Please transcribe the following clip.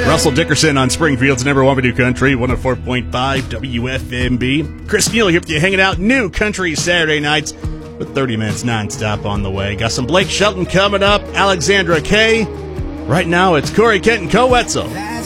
Russell Dickerson on Springfield's number one New Country, 104.5 WFMB. Chris Neal here with you, hanging out New Country Saturday nights with 30 minutes nonstop on the way. Got some Blake Shelton coming up, Alexandra Kay. Right now, it's Corey Kent and Co. Wetzel.